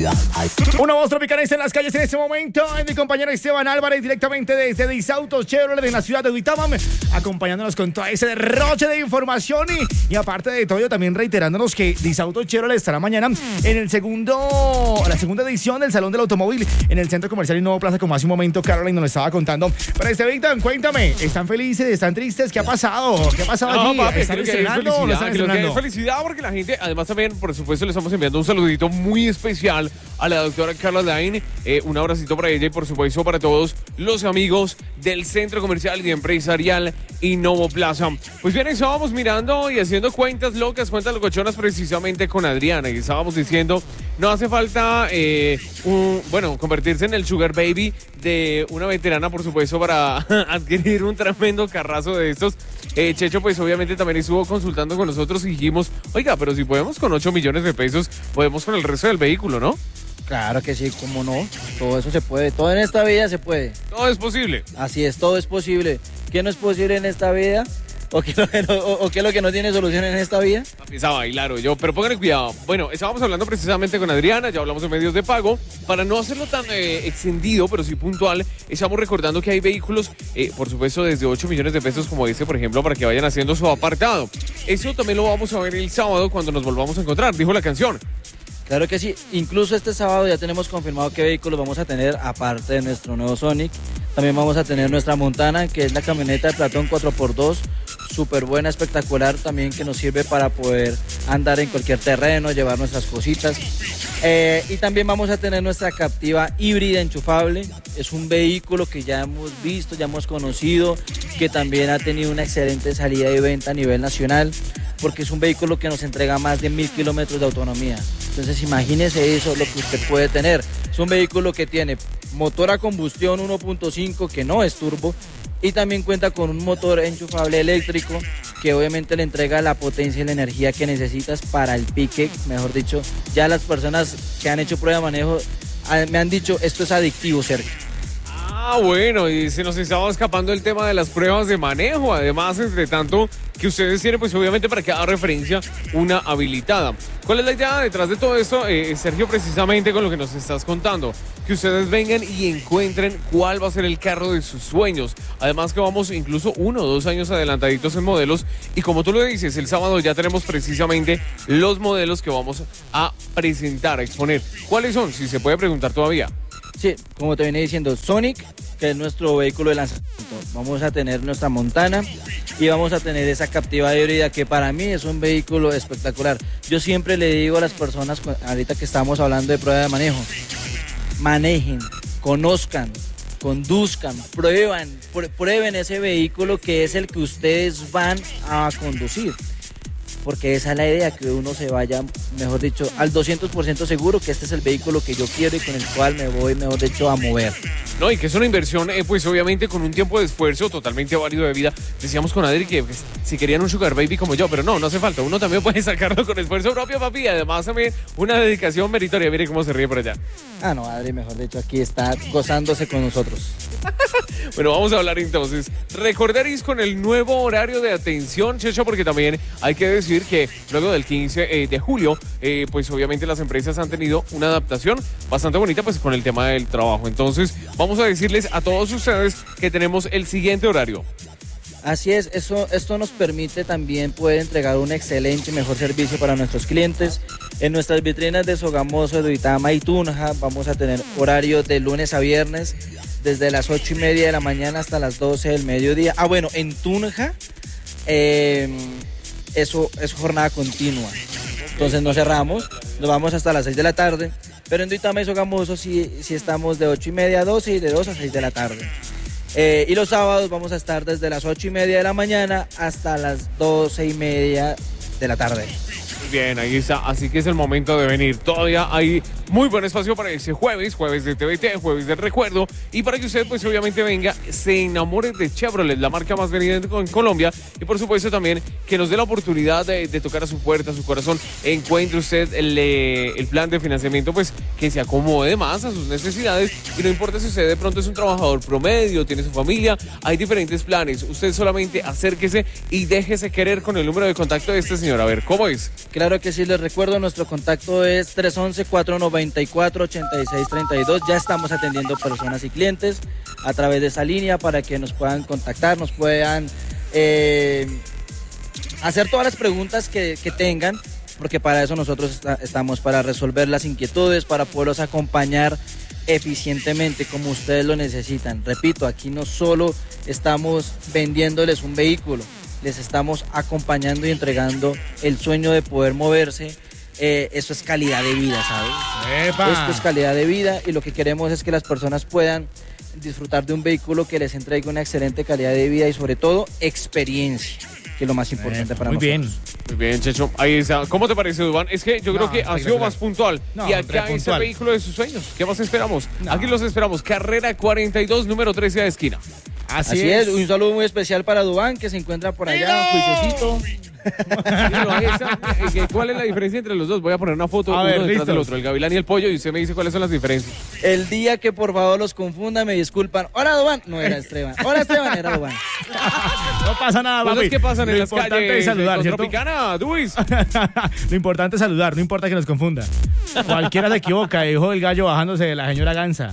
Una voz tropical en las calles en este momento. Es mi compañero Esteban Álvarez, directamente desde Disautos Chevrolet en la ciudad de Duitama, acompañándonos con todo ese derroche de información. Y aparte de todo, también reiterándonos que Disautos Chevrolet estará mañana en la segunda edición del Salón del Automóvil en el Centro Comercial Innova Plaza, como hace un momento Caroline nos estaba contando. Pero Víctor, cuéntame, ¿están felices? ¿Están tristes? ¿Qué ha pasado? ¿Qué ha pasado allí? Papi, ¿Están estrenando o no están estrenando? Es felicidad porque la gente, además también, por supuesto, le estamos enviando un saludito muy especial a la doctora Carla Lain, un abracito para ella y por supuesto para todos los amigos del Centro Comercial y Empresarial Innova Plaza. Pues bien, estábamos mirando y haciendo cuentas locas, cuentas locochonas precisamente con Adriana y estábamos diciendo, no hace falta convertirse en el sugar baby de una veterana, por supuesto, para adquirir un tremendo carrazo de estos. Checho, pues obviamente también estuvo consultando con nosotros y dijimos, oiga, pero si podemos con 8 millones de pesos, podemos con el resto del vehículo, ¿no? Claro que sí, cómo no. Todo eso se puede, todo en esta vida se puede. Todo es posible. Así es, todo es posible. ¿Qué no es posible en esta vida? ¿O qué es lo que no tiene solución en esta vida? Empieza a bailar o yo, pero pónganle cuidado. Bueno, estábamos hablando precisamente con Adriana, ya hablamos de medios de pago. Para no hacerlo tan extendido, pero sí puntual, estamos recordando que hay vehículos, por supuesto, desde 8 millones de pesos, como este, por ejemplo, para que vayan haciendo su apartado. Eso también lo vamos a ver el sábado cuando nos volvamos a encontrar, dijo la canción. Claro que sí, incluso este sábado ya tenemos confirmado qué vehículos vamos a tener, aparte de nuestro nuevo Sonic. También vamos a tener nuestra Montana, que es la camioneta de Platón 4x2, súper buena, espectacular, también que nos sirve para poder andar en cualquier terreno, llevar nuestras cositas. Y también vamos a tener nuestra Captiva híbrida enchufable. Es un vehículo que ya hemos visto, ya hemos conocido, que también ha tenido una excelente salida de venta a nivel nacional, porque es un vehículo que nos entrega más de 1000 kilómetros de autonomía. Entonces imagínese eso, lo que usted puede tener. Es un vehículo que tiene motor a combustión 1.5 que no es turbo y también cuenta con un motor enchufable eléctrico que obviamente le entrega la potencia y la energía que necesitas para el pique. Mejor dicho, ya las personas que han hecho prueba de manejo me han dicho esto es adictivo, Sergio. Ah, bueno, y se nos estaba escapando el tema de las pruebas de manejo. Además, entre tanto, que ustedes tienen, pues obviamente para cada referencia, una habilitada. ¿Cuál es la idea detrás de todo esto, Sergio, precisamente con lo que nos estás contando? Que ustedes vengan y encuentren cuál va a ser el carro de sus sueños. Además que vamos incluso 1 o 2 años adelantaditos en modelos. Y como tú lo dices, el sábado ya tenemos precisamente los modelos que vamos a presentar, a exponer. ¿Cuáles son? Si se puede preguntar todavía. Sí, como te venía diciendo, Sonic, que es nuestro vehículo de lanzamiento. Vamos a tener nuestra Montana y vamos a tener esa Captiva híbrida que para mí es un vehículo espectacular. Yo siempre le digo a las personas, ahorita que estamos hablando de prueba de manejo, manejen, conozcan, conduzcan, prueben ese vehículo que es el que ustedes van a conducir. Porque esa es la idea, que uno se vaya, mejor dicho, al 200% seguro que este es el vehículo que yo quiero y con el cual me voy, mejor dicho, a mover. No, y que es una inversión, pues obviamente con un tiempo de esfuerzo totalmente válido de vida. Decíamos con Adri que pues, si querían un sugar baby como yo, pero no hace falta. Uno también puede sacarlo con esfuerzo propio, papi. Y además también una dedicación meritoria. Mire cómo se ríe por allá. Ah, no, Adri, mejor dicho, aquí está gozándose con nosotros. Bueno, vamos a hablar entonces. Recordaréis con el nuevo horario de atención, Checho, porque también hay que decir que luego del 15 de julio, pues obviamente las empresas han tenido una adaptación bastante bonita pues con el tema del trabajo. Entonces, vamos a decirles a todos ustedes que tenemos el siguiente horario. Así es, esto nos permite también poder entregar un excelente y mejor servicio para nuestros clientes. En nuestras vitrinas de Sogamoso, de Duitama y Tunja vamos a tener horarios de lunes a viernes desde las 8:30 de la mañana hasta las 12 del mediodía. Ah, bueno, en Tunja eso es jornada continua. Entonces no cerramos, nos vamos hasta las 6 de la tarde. Pero en Duitama y Sogamoso sí estamos de 8:30 a 12 y de 2 a 6 de la tarde. Y los sábados vamos a estar desde las 8:30 de la mañana hasta las 12:30 de la tarde. Bien, ahí está, así que es el momento de venir. Todavía hay muy buen espacio para ese jueves de TVT, jueves del recuerdo, y para que usted pues obviamente venga, se enamore de Chevrolet, la marca más vendida en Colombia, y por supuesto también que nos dé la oportunidad de tocar a su puerta, a su corazón, encuentre usted el plan de financiamiento pues que se acomode más a sus necesidades, y no importa si usted de pronto es un trabajador promedio, tiene su familia, hay diferentes planes. Usted solamente acérquese y déjese querer con el número de contacto de este señor. A ver, ¿cómo es? Claro que sí, les recuerdo, nuestro contacto es 311-494-8632. Ya estamos atendiendo personas y clientes a través de esa línea para que nos puedan contactar, nos puedan hacer todas las preguntas que tengan, porque para eso nosotros estamos, para resolver las inquietudes, para poderlos acompañar eficientemente como ustedes lo necesitan. Repito, aquí no solo estamos vendiéndoles un vehículo, les estamos acompañando y entregando el sueño de poder moverse. Eso es calidad de vida, ¿sabes? ¡Epa! Esto es calidad de vida y lo que queremos es que las personas puedan disfrutar de un vehículo que les entregue una excelente calidad de vida y sobre todo experiencia, que es lo más importante para nosotros. Muy bien. Muy bien, Checho. Ahí está. ¿Cómo te parece, Duván? Es que yo creo que ha sido más puntual. No, y acá re ese puntual. vehículo de sus sueños. ¿Qué más esperamos? No. Aquí los esperamos. Carrera 42, número 13 de esquina. Así Así es, un saludo muy especial para Duván, que se encuentra por allá, juiciosito. Bueno, ahí está. ¿Cuál es la diferencia entre los dos? Voy a poner una foto A uno ver, detrás listos. del otro, el gavilán y el pollo, y usted me dice cuáles son las diferencias. El día que por favor los confunda, me disculpan. Hola, Duván. No era Esteban. Hola, Esteban, era Duván. No pasa nada, papi. Cosas que pasan en Lo las importante calles es saludar, de ¿cierto? Tropicana, Duis. Lo importante es saludar, no importa que nos confunda. Cualquiera se equivoca, dijo el gallo bajándose de la señora Gansa.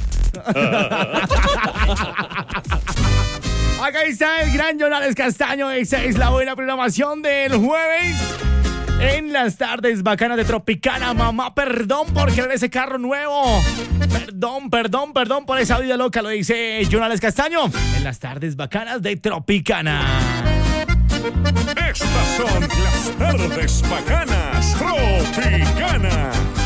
Acá está el gran Jonales Castaño. Esa es la buena programación del jueves. En las tardes bacanas de Tropicana. Mamá, perdón por querer ese carro nuevo. Perdón por esa vida loca, lo dice Jonales Castaño. En las tardes bacanas de Tropicana. Estas son las tardes bacanas Tropicana.